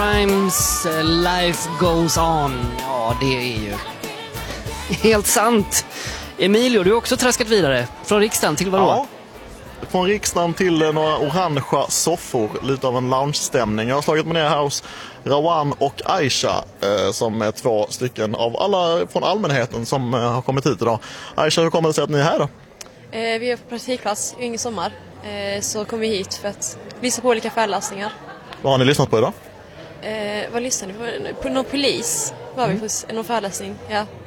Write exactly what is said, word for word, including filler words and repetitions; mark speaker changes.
Speaker 1: Times, life goes on. Ja, det är ju helt sant. Emilio, du har också traskat vidare. Från riksdagen till vadå?
Speaker 2: Ja, från riksdagen till några orangea soffor. Lite av en lounge-stämning. Jag har slagit mig ner här hos Rawan och Aisha, eh, som är två stycken av alla från allmänheten som eh, har kommit hit idag. Aisha, hur kommer det sig att ni är här då?
Speaker 3: Eh, vi är på praktikklass, ingen sommar. Eh, så kom vi hit för att lyssna på olika föreläsningar.
Speaker 2: Vad har ni lyssnat på idag?
Speaker 3: Eh, vad lyssnade vi på? På någon polis var vi på någon föreläsning, ja.